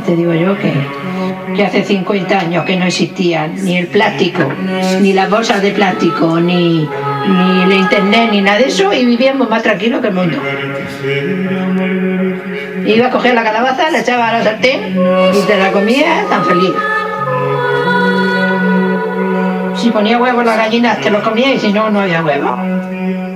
te digo yo que hace 50 años que no existía ni el plástico, ni las bolsas de plástico, ni el internet, ni nada de eso, y vivíamos más tranquilos que el mundo. Iba a coger la calabaza, la echaba a la sartén y te la comías tan feliz. Si ponía huevos las gallinas te los comías y si no, no había huevos.